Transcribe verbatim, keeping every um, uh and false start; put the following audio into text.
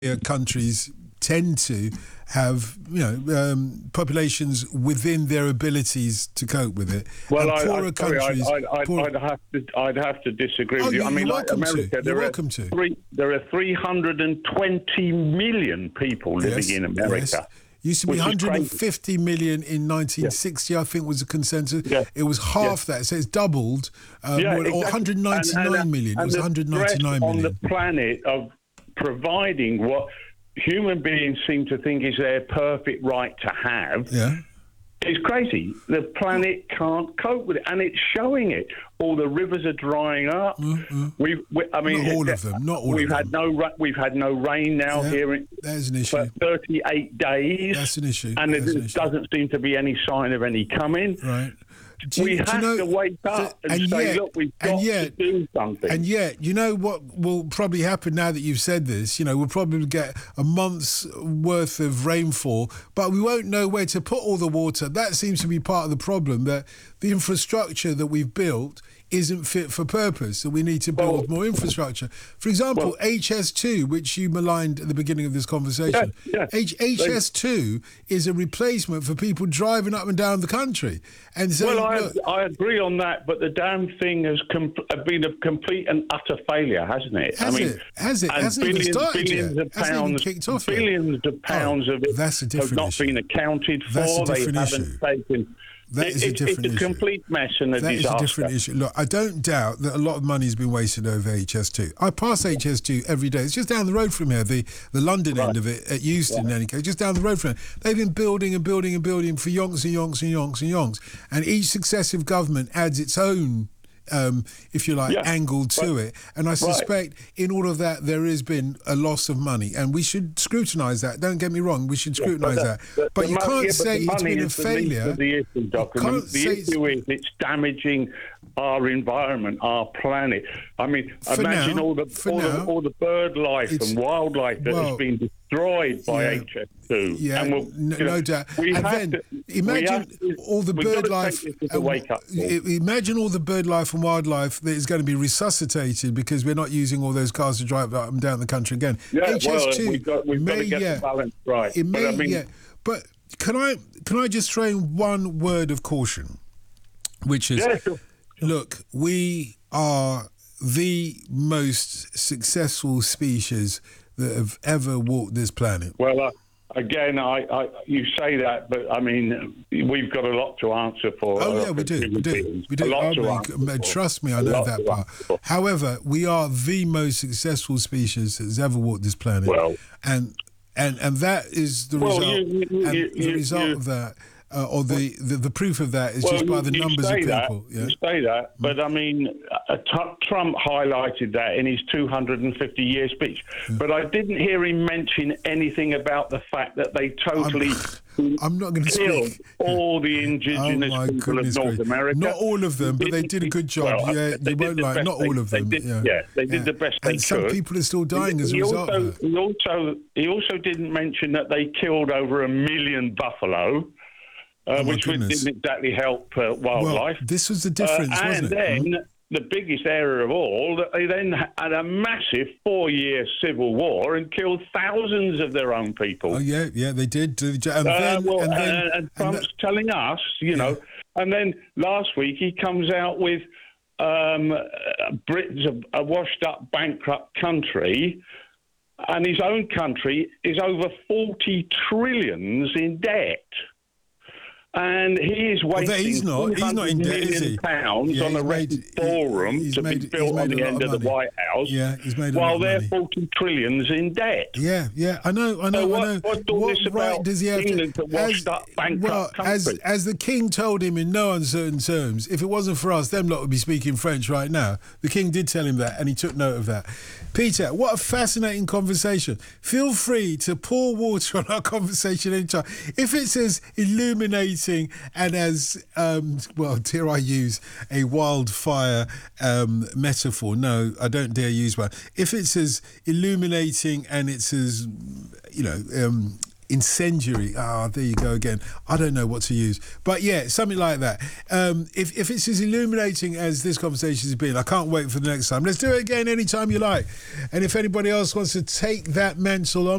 countries tend to have, you know, um, populations within their abilities to cope with it. Well, and I, poorer I, sorry, countries. I, I, poor... I'd have to, I'd have to disagree oh, with you. you I mean, you're like welcome America, to. there You're are welcome to. three, there are three hundred twenty million people living yes, in America. Yes. Used to be one hundred fifty million in nineteen sixty, yeah. I think was the consensus. Yeah. It was half yeah. that, so it's doubled. Um, yeah, or exactly. one hundred ninety-nine and, and, million. And it was the one hundred ninety-nine million. On the planet of providing what human beings seem to think is their perfect right to have. Yeah. It's crazy. The planet can't cope with it, and it's showing it. All the rivers are drying up. Mm-hmm. We've, we, I mean, not all of them. Not all we've of had them. no. We've had no rain now yeah, here in, there's an issue. for thirty-eight days. That's an issue. And That's there an issue. doesn't seem to be any sign of any coming. Right. You, we have know, to wake up and, and say, yet, look, we've got yet, to do something. And yet, you know what will probably happen now that you've said this? You know, we'll probably get a month's worth of rainfall, but we won't know where to put all the water. That seems to be part of the problem, that the infrastructure that we've built isn't fit for purpose, so we need to build well, more infrastructure. For example, well, H S two, which you maligned at the beginning of this conversation, yeah, yeah. H- HS2 is a replacement for people driving up and down the country. And so, well, I, look, I agree on that, but the damn thing has com- been a complete and utter failure, hasn't it? Has I mean, it? Has it? And Hasn't billions, even started billions yet. Of Hasn't pounds, even kicked off billions yet. of pounds oh, of it that's a different have not issue. been accounted for. That's a different they issue. haven't taken... That is it, a different it's a issue. complete mess and a that disaster. That is a different issue. Look, I don't doubt that a lot of money has been wasted over H S two. I pass H S two every day. It's just down the road from here, the, the London right. end of it at Euston, yeah. in any case, just down the road from it. They've been building and building and building for yonks and yonks and yonks and yonks. And each successive government adds its own Um, if you like, yeah. angle to right. it. And I suspect right. in all of that, there has been a loss of money. And we should scrutinise that. Don't get me wrong, we should scrutinise yeah, that. The, but the you money, can't yeah, say it's been a failure. The issue, Doc. The, the issue is it's damaging our environment, our planet. I mean, for imagine now, all the all, now, the all the bird life and wildlife that well, has been destroyed by yeah, H S two. Yeah, and we'll, no, you know, no doubt. We and have then to, imagine to, all the bird life. Uh, wake up imagine all the bird life and wildlife that is going to be resuscitated because we're not using all those cars to drive up and down the country again. Yeah, H S two well, we've got, we've may, got to get yeah, the balance right. It may, but, I mean, yeah, but can I can I just throw in one word of caution, which is. Yeah, sure. Look, we are the most successful species that have ever walked this planet. Well, uh, again, I, I, you say that, but I mean, we've got a lot to answer for. Oh, uh, yeah, we do. We do. We do. A lot oh, to my, answer trust for. me, I know that part. However, we are the most successful species that's ever walked this planet. Well, and and and that is the well, result. You, you, and you, the you, result you, of that. Uh, or the, the, the proof of that is well, just by the you numbers of people. That, yeah? You say that, but I mean, uh, t- Trump highlighted that in his two hundred fifty year speech. Yeah. But I didn't hear him mention anything about the fact that they totally I'm, I'm not going to killed speak. all the indigenous oh people of North gracious. America. Not all of them, but they did a good job. Well, yeah, you won't like. Not all of them. They did, yeah. yeah, they did yeah. the best and they some could. people are still dying he, as a he result also, of that. He also, he also didn't mention that they killed over a million buffalo. Uh, oh which didn't exactly help uh, wildlife. Well, this was the difference, uh, wasn't it? And then mm-hmm. the biggest error of all, that they then had a massive four-year civil war and killed thousands of their own people. Oh, yeah, yeah, they did. And uh, then... well, and, then, and, and Trump's and that, telling us, you yeah. know, and then last week he comes out with um, Britain's a, a washed-up, bankrupt country, and his own country is over forty trillions in debt. And he is wasting well, he's not. He's not in debt, is he? pounds yeah, on a made, ballroom he, to made, be built on the end of, of the White House. Yeah, he's made a while lot of they're money. forty trillions in debt. Yeah, yeah, I know, I know, so what, I know. What's all what this right about does he have England to? to washed as, up bankrupt well, country? as as the king told him in no uncertain terms, if it wasn't for us, them lot would be speaking French right now. The king did tell him that, and he took note of that. Peter, what a fascinating conversation. Feel free to pour water on our conversation anytime. If it's as illuminating and as, um, well, dare I use a wildfire um, metaphor? No, I don't dare use one. If it's as illuminating and it's as, you know, um, incendiary. Ah, oh, there you go again. I don't know what to use. But yeah, something like that. Um, if, if it's as illuminating as this conversation has been, I can't wait for the next time. Let's do it again anytime you like. And if anybody else wants to take that mantle on,